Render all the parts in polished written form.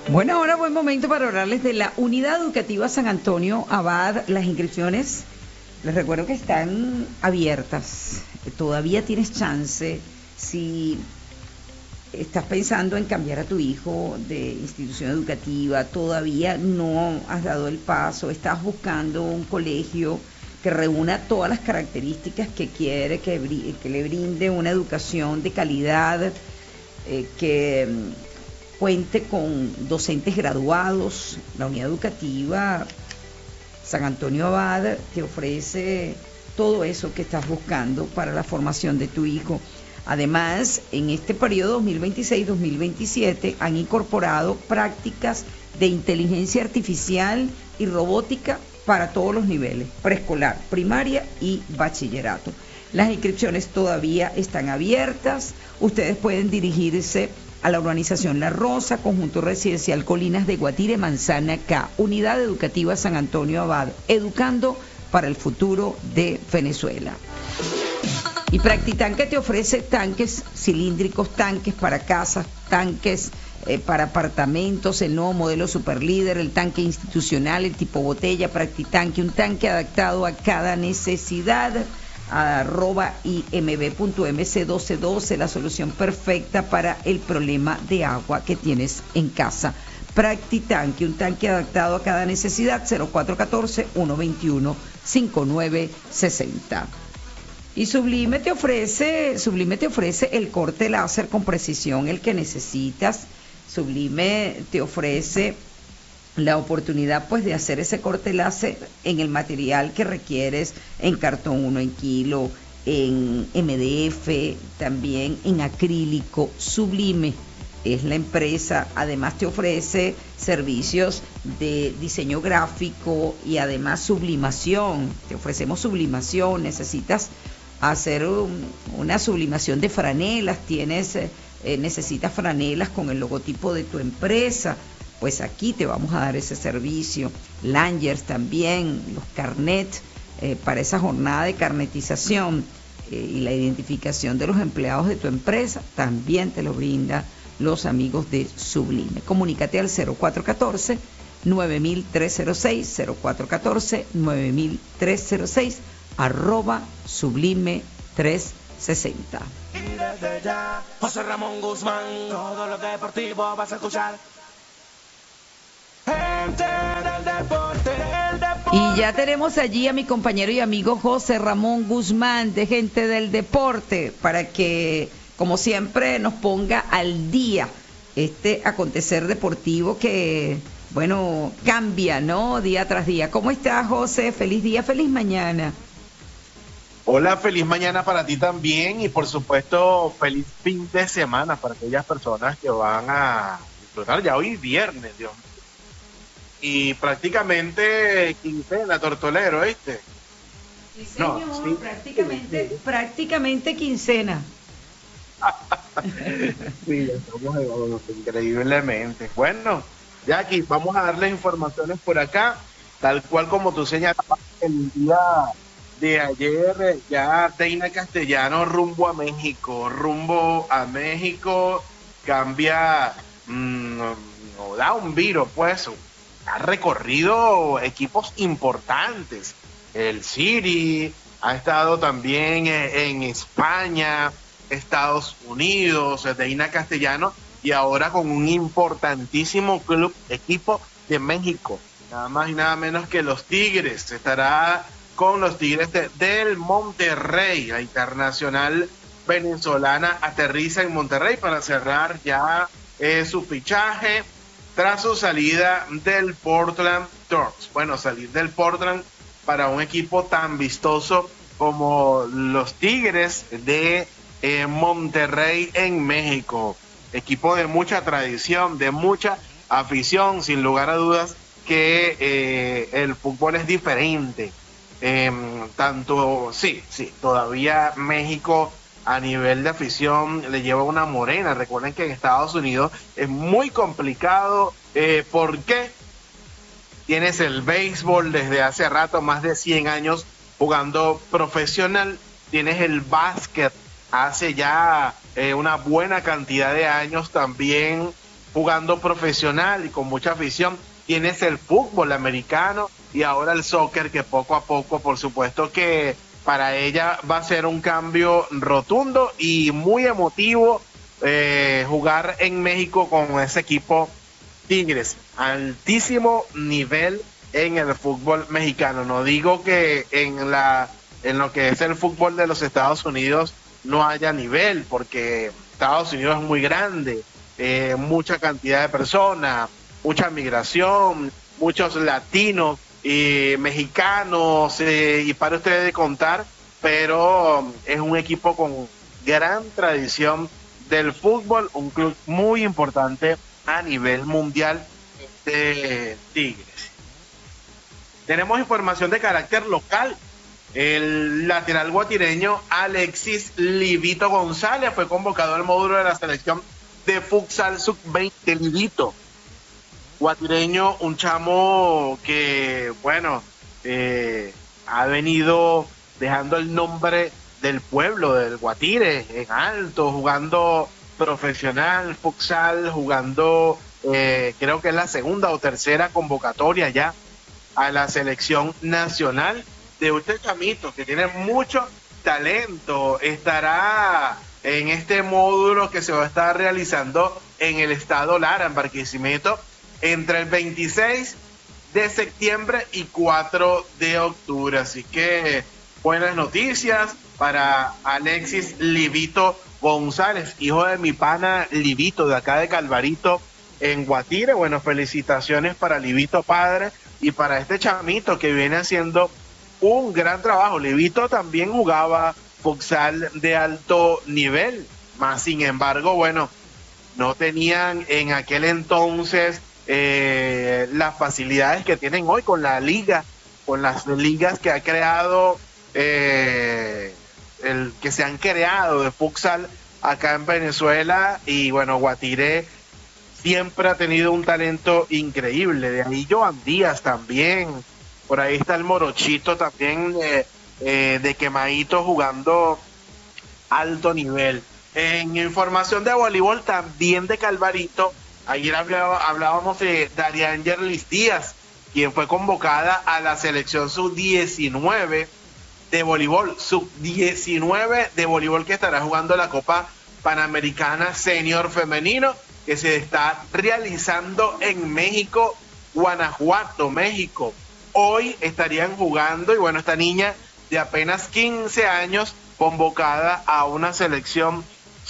Bueno, ahora buen momento para hablarles de la Unidad Educativa San Antonio Abad. Las inscripciones, les recuerdo que están abiertas. Todavía tienes chance si estás pensando en cambiar a tu hijo de institución educativa, todavía no has dado el paso, estás buscando un colegio que reúna todas las características que quiere, que le brinde una educación de calidad, que cuente con docentes graduados. La unidad educativa San Antonio Abad te ofrece todo eso que estás buscando para la formación de tu hijo. Además, en este periodo 2026-2027 han incorporado prácticas de inteligencia artificial y robótica para todos los niveles, preescolar, primaria y bachillerato. Las inscripciones todavía están abiertas. Ustedes pueden dirigirse a la urbanización La Rosa, conjunto residencial Colinas de Guatire, Manzana K, Unidad Educativa San Antonio Abad, educando para el futuro de Venezuela. Y Practitanque te ofrece tanques cilíndricos, tanques para casas, tanques para apartamentos, el nuevo modelo Superlíder, el tanque institucional, el tipo botella, Practitanque, un tanque adaptado a cada necesidad. @imb.mc1212, la solución perfecta para el problema de agua que tienes en casa. Practitanque, un tanque adaptado a cada necesidad. 0414-121-5960. Y Sublime te ofrece el corte láser con precisión, el que necesitas. Sublime te ofrece la oportunidad pues de hacer ese corte láser en el material que requieres, en cartón 1 en kilo, en MDF, también en acrílico. Sublime es la empresa. Además te ofrece servicios de diseño gráfico y además sublimación. Te ofrecemos sublimación. Necesitas hacer una sublimación de franelas, necesitas franelas con el logotipo de tu empresa, pues aquí te vamos a dar ese servicio. Lanyers también, los carnets para esa jornada de carnetización y la identificación de los empleados de tu empresa, también te lo brinda los amigos de Sublime. Comunícate al 0414-9306, 0414-9306, @ Sublime360. Y desde ya, José Ramón Guzmán, todo lo deportivo vas a escuchar. Gente del deporte, Y ya tenemos allí a mi compañero y amigo José Ramón Guzmán, de Gente del Deporte, para que, como siempre, nos ponga al día este acontecer deportivo que, bueno, cambia, ¿no? Día tras día. ¿Cómo estás, José? Feliz día, feliz mañana. Hola, feliz mañana para ti también y por supuesto feliz fin de semana para aquellas personas que van a disfrutar ya hoy viernes, Dios mío. Y prácticamente quincena, tortolero, ¿viste? Sí, señor, no, sí, prácticamente quincena. Sí, ya estamos increíblemente. Bueno, Jackie, vamos a darle informaciones por acá, tal cual como tú señalabas el día de ayer. Ya Deina Castellano rumbo a México, cambia, no da un viro, pues, ha recorrido equipos importantes. El City ha estado también en España, Estados Unidos, Deina Castellano, y ahora con un importantísimo equipo de México, nada más y nada menos que los Tigres. Estará con los Tigres del Monterrey. La internacional venezolana aterriza en Monterrey para cerrar ya su fichaje tras su salida del Portland Thorns. Bueno, salir del Portland para un equipo tan vistoso como los Tigres de Monterrey en México. Equipo de mucha tradición, de mucha afición, sin lugar a dudas que el fútbol es diferente. Todavía México a nivel de afición le lleva una morena. Recuerden que en Estados Unidos es muy complicado porque tienes el béisbol desde hace rato, más de 100 años jugando profesional, tienes el básquet hace ya una buena cantidad de años también jugando profesional y con mucha afición. Tienes el fútbol americano y ahora el soccer, que poco a poco, por supuesto que para ella va a ser un cambio rotundo y muy emotivo jugar en México con ese equipo Tigres. Altísimo nivel en el fútbol mexicano. No digo que en lo que es el fútbol de los Estados Unidos no haya nivel, porque Estados Unidos es muy grande, mucha cantidad de personas, mucha migración, muchos latinos y mexicanos, y para ustedes de contar, pero es un equipo con gran tradición del fútbol, un club muy importante a nivel mundial de Tigres. Tenemos información de carácter local. El lateral guatireño Alexis Livito González fue convocado al módulo de la selección de futsal sub-20. Livito, guatireño, un chamo que, bueno, ha venido dejando el nombre del pueblo, del Guatire, en alto, jugando profesional, futsal, jugando, creo que es la segunda o tercera convocatoria ya a la selección nacional de usted, chamito, que tiene mucho talento. Estará en este módulo que se va a estar realizando en el estado Lara, en Barquisimeto, entre el 26 de septiembre y 4 de octubre. Así que buenas noticias para Alexis Livito González, hijo de mi pana Livito, de acá de Calvarito, en Guatire. Bueno, felicitaciones para Livito padre y para este chamito que viene haciendo un gran trabajo. Livito también jugaba futsal de alto nivel, más sin embargo, bueno, no tenían en aquel entonces las facilidades que tienen hoy con la liga, con las ligas que ha creado, que se han creado de futsal acá en Venezuela. Y bueno, Guatire siempre ha tenido un talento increíble. De ahí Joan Díaz también, por ahí está el Morochito también, de Quemadito, jugando alto nivel. En información de voleibol también de Calvarito, ayer hablábamos de Dariangelis Díaz, quien fue convocada a la selección sub-19 de voleibol, sub-19 de voleibol, que estará jugando la Copa Panamericana Senior Femenino, que se está realizando en México, Guanajuato, México. Hoy estarían jugando, y bueno, esta niña de apenas 15 años, convocada a una selección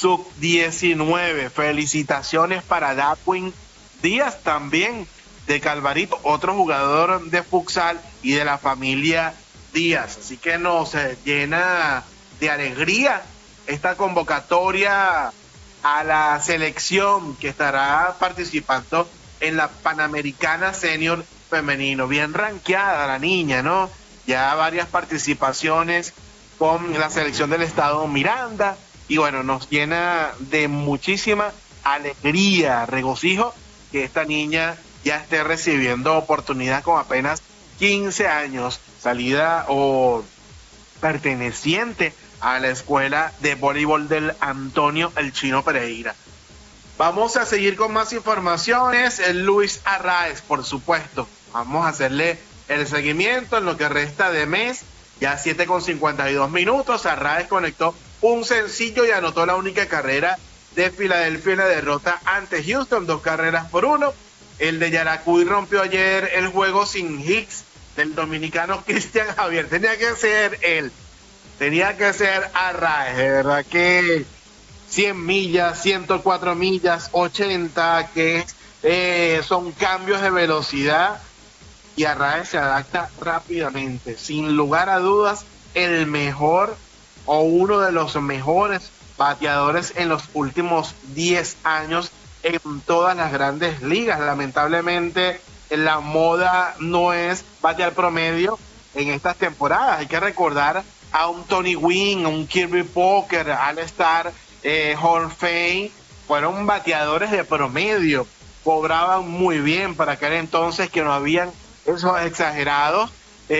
sub-19. Felicitaciones para Darwin Díaz, también de Calvarito, otro jugador de futsal y de la familia Díaz. Así que nos llena de alegría esta convocatoria a la selección que estará participando en la Panamericana Senior Femenino. Bien rankeada la niña, ¿no? Ya varias participaciones con la selección del estado Miranda, y bueno, nos llena de muchísima alegría, regocijo, que esta niña ya esté recibiendo oportunidad con apenas 15 años, salida o perteneciente a la escuela de voleibol del Antonio El Chino Pereira. Vamos a seguir con más informaciones. Luis Arraez, por supuesto, vamos a hacerle el seguimiento en lo que resta de mes. Ya 7:52. Arraez conectó un sencillo y anotó la única carrera de Filadelfia en la derrota ante Houston, 2-1. El de Yaracuy rompió ayer el juego sin hits del dominicano Cristian Javier. Tenía que ser él, tenía que ser Arraez. De verdad que 100 millas, 104 millas, 80, que son cambios de velocidad, y Arraez se adapta rápidamente. Sin lugar a dudas, el mejor o uno de los mejores bateadores en los últimos 10 años en todas las grandes ligas. Lamentablemente, la moda no es batear promedio en estas temporadas. Hay que recordar a un Tony Gwynn, a un Kirby Poker, All Star, Hall of Fame. Fueron bateadores de promedio, cobraban muy bien para aquel entonces, que no habían esos exagerados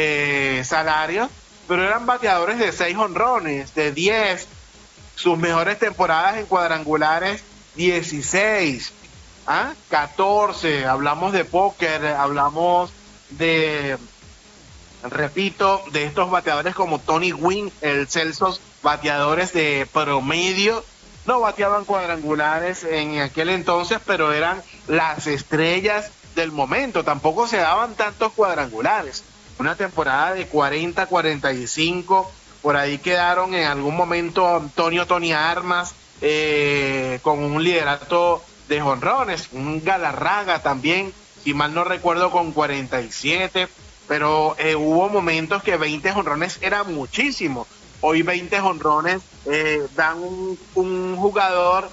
salarios, pero eran bateadores de 6 jonrones, de 10, sus mejores temporadas en cuadrangulares 16. 14, hablamos de póker, hablamos de, repito, de estos bateadores como Tony Gwynn, el Celsos, bateadores de promedio. No bateaban cuadrangulares en aquel entonces, pero eran las estrellas del momento. Tampoco se daban tantos cuadrangulares. Una temporada de 40, 45, por ahí quedaron en algún momento Antonio Tony Armas con un liderato de jonrones, un Galarraga también, si mal no recuerdo, con 47, pero hubo momentos que 20 jonrones era muchísimo. Hoy 20 jonrones dan un jugador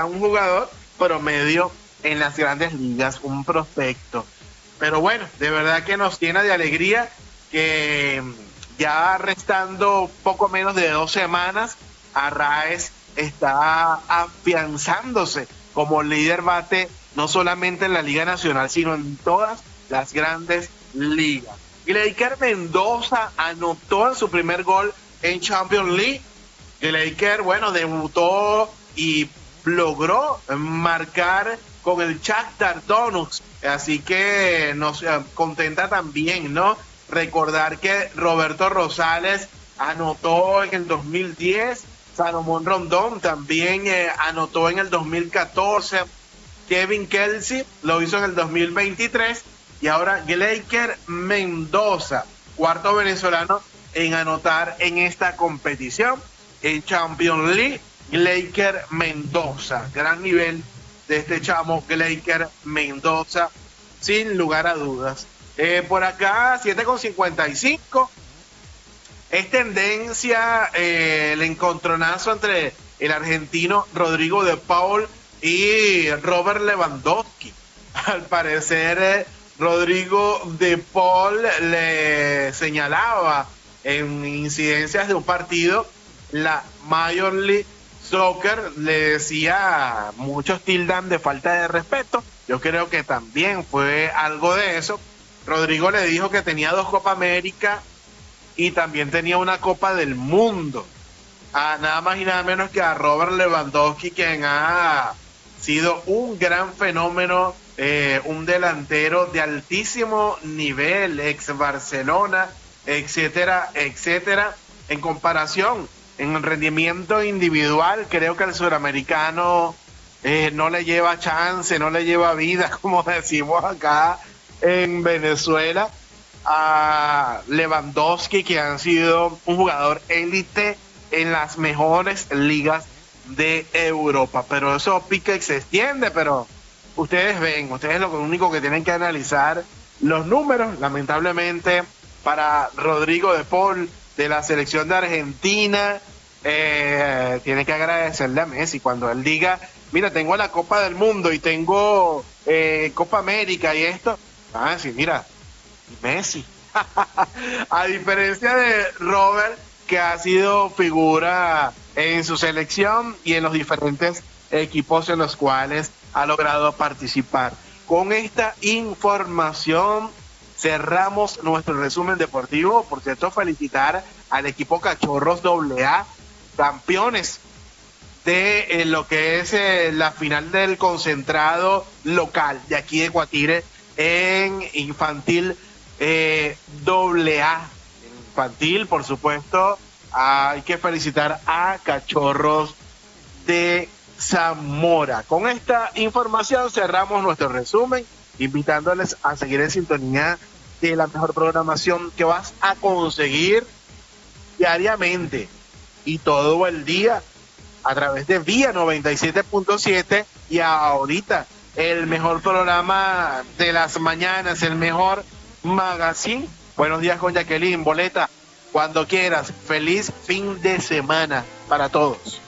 promedio en las grandes ligas, un prospecto. Pero bueno, de verdad que nos llena de alegría que ya restando poco menos de 2 semanas, Arraez está afianzándose como líder bate, no solamente en la Liga Nacional, sino en todas las grandes ligas. Gleyker Mendoza anotó en su primer gol en Champions League. Gleyker, bueno, debutó y logró marcar con el Shakhtar Donetsk, así que nos contenta también, ¿no? Recordar que Roberto Rosales anotó en el 2010, Salomón Rondón también anotó en el 2014, Kevin Kelsey lo hizo en el 2023 y ahora Gleyker Mendoza, cuarto venezolano en anotar en esta competición en Champions League. Gleyker Mendoza, gran nivel de este chamo Gleyker Mendoza, sin lugar a dudas. Por acá 7:55 es tendencia el encontronazo entre el argentino Rodrigo de Paul y Robert Lewandowski. Al parecer Rodrigo de Paul le señalaba en incidencias de un partido, la Major League Soccer le decía, muchos tildan de falta de respeto, yo creo que también fue algo de eso. Rodrigo le dijo que tenía 2 Copa América y también tenía una Copa del Mundo, a nada más y nada menos que a Robert Lewandowski, quien ha sido un gran fenómeno, un delantero de altísimo nivel, ex Barcelona, etcétera, etcétera. En comparación, en el rendimiento individual, creo que el suramericano no le lleva chance, no le lleva vida, como decimos acá en Venezuela, a Lewandowski, que han sido un jugador élite en las mejores ligas de Europa. Pero eso pica y se extiende, pero ustedes ven, ustedes lo único que tienen que analizar los números. Lamentablemente para Rodrigo de Paul de la selección de Argentina, tiene que agradecerle a Messi cuando él diga, mira, tengo la Copa del Mundo y tengo Copa América y esto. Ah, sí, mira, Messi. A diferencia de Robert, que ha sido figura en su selección y en los diferentes equipos en los cuales ha logrado participar. Con esta información cerramos nuestro resumen deportivo. Por cierto, felicitar al equipo Cachorros AA, campeones de lo que es la final del concentrado local de aquí de Guatire en infantil AA. Infantil, por supuesto, hay que felicitar a Cachorros de Zamora. Con esta información cerramos nuestro resumen, invitándoles a seguir en sintonía de la mejor programación que vas a conseguir diariamente y todo el día a través de Vía 97.7 y ahorita el mejor programa de las mañanas, el mejor magazine. Buenos días con Jacqueline, Boleta, cuando quieras. Feliz fin de semana para todos.